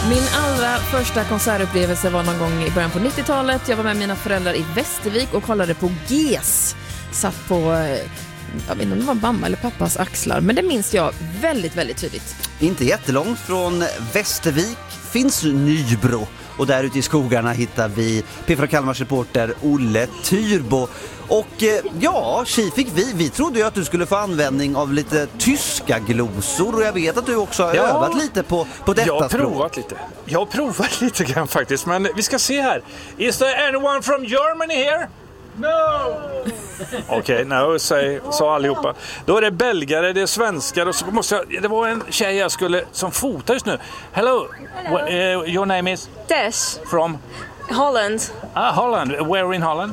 Min allra första konsertupplevelse var någon gång i början på 90-talet. Jag var med mina föräldrar i Västervik och kollade på GES. Satt på, jag vet inte om det var mamma eller pappas axlar, men det minns jag väldigt, väldigt tydligt. Inte jättelångt från Västervik finns Nybro. Och där ute i skogarna hittar vi P4 Kalmars reporter Olle Tyrbo. Och ja, tji fick vi trodde ju att du skulle få användning av lite tyska glosor. Och jag vet att du också har övat lite på detta språk. Jag har provat lite grann faktiskt. Men vi ska se här. Is there anyone from Germany here? No! Okej, no, sa allihopa. Då är det belgare, det är svenskar och så måste jag, det var en tjej jag skulle som fotar just nu. Hello. Your name is? Tess. From? Holland. Holland. Where in Holland?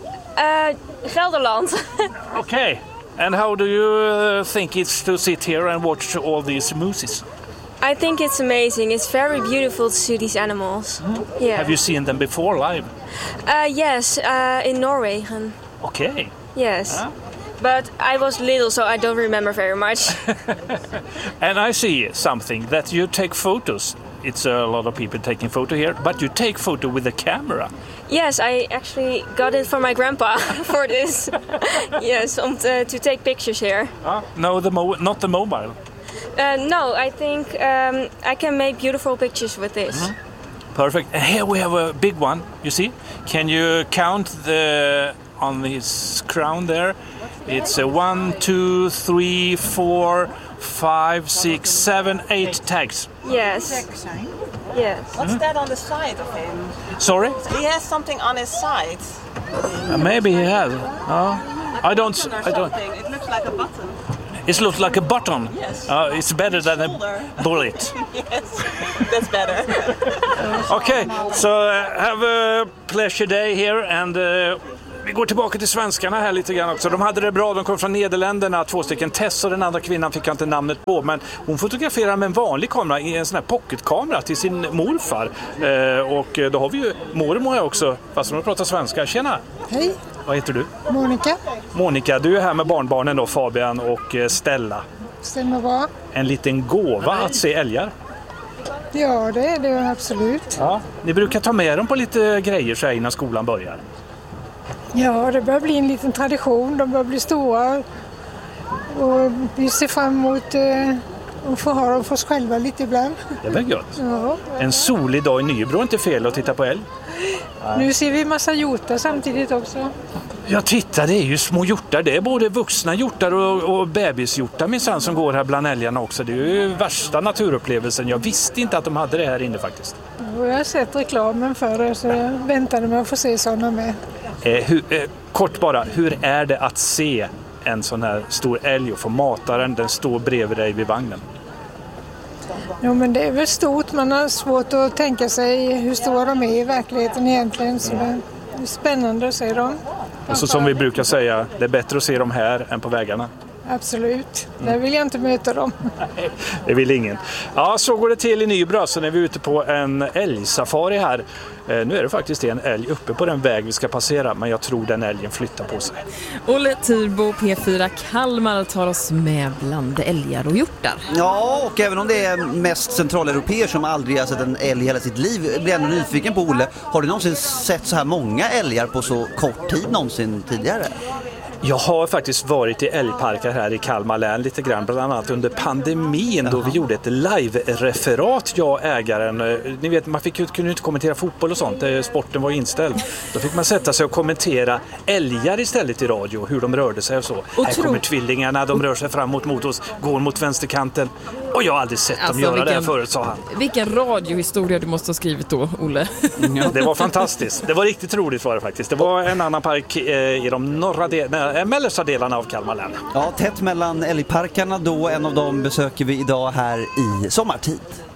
Gelderland. Okay. And how do you think it's to sit here and watch all these mooses? I think it's amazing. It's very beautiful to see these animals. Yeah. Have you seen them before live? Yes, in Norway. Okay. Yes. But I was little, so I don't remember very much. And I see something that you take photos. It's a lot of people taking photo here, but you take photo with a camera. Yes, I actually got it from my grandpa for this. Yes, to take pictures here. No, not the mobile. No, I think I can make beautiful pictures with this. Mm-hmm. Perfect. And here we have a big one, you see? Can you count on his crown there? It's 1, 2, 3, 4, 5, 6, 7, 8 tags. Yes. Yes. What's that on the side of him? Sorry? He has something on his side. Maybe he has. I don't. It looks like a button. It looks like a button. Yes. It's better than a bullet. Yes, that's better. Okay, so have a pleasure day here and vi går tillbaka till svenskarna här lite grann också. De hade det bra, de kom från Nederländerna, 2 stycken. Tess och den andra kvinnan fick jag inte namnet på, men hon fotograferar med en vanlig kamera, i en sån här pocketkamera till sin morfar. Och då har vi ju mormor här också, fast hon pratar svenska. Tjena! Hej! Vad heter du? Monica. Monica, du är här med barnbarnen då, Fabian och Stella. Stämmer bra. En liten gåva att se älgar. Ja, det är det absolut. Ja, ni brukar ta med dem på lite grejer så här innan skolan börjar. Ja, det börjar bli en liten tradition. De börjar bli stora. Och vi ser fram emot att få ha dem för oss själva lite ibland. Det är väl gött. Ja. En solig dag i Nybro är inte fel att titta på älg. Nu ser vi massa hjortar samtidigt också. Ja, titta, det är ju små hjortar. Det är både vuxna hjortar och bebishjortar minsann som går här bland älgarna också. Det är ju värsta naturupplevelsen. Jag visste inte att de hade det här inne faktiskt. Och jag har sett reklamen för det, så jag väntade mig att få se sådana med. Kort bara, hur är det att se en sån här stor älg och få mata den står bredvid dig vid vagnen? Ja, men det är väl stort. Man har svårt att tänka sig hur stora de är i verkligheten egentligen. Så det är spännande att se dem. Alltså, som vi brukar säga, det är bättre att se dem här än på vägarna. Absolut. Där vill jag inte möta dem. Nej, det vill ingen. Ja, så går det till i Nybro. Så när vi är ute på en älgsafari här. Nu är det faktiskt en älg uppe på den väg vi ska passera, men jag tror den älgen flyttar på sig. Olle Tyrbo, P4 Kalmar, tar oss med bland älgar och hjortar. Ja, och även om det är mest centraleuropeer som aldrig har sett en älg hela sitt liv, blir jag ändå nyfiken på, Olle. Har du någonsin sett så här många älgar på så kort tid någonsin tidigare? Jag har faktiskt varit i älgparker här i Kalmar län lite grann, bland annat under pandemin då vi gjorde ett live-referat, jag och ägaren. Ni vet, man kunde inte kommentera fotboll och sånt, sporten var inställd. Då fick man sätta sig och kommentera älgar istället i radio, hur de rörde sig och så. Här kommer tvillingarna, de rör sig framåt mot oss, går mot vänsterkanten. Och jag har aldrig sett dem göra det förut, sa han. Vilken radiohistoria du måste ha skrivit då, Olle. Ja, det var fantastiskt. Det var riktigt roligt var det faktiskt. Det var en annan park i de mellersta delarna av Kalmar län. Ja, tätt mellan älgparkarna då. En av dem besöker vi idag här i sommartid.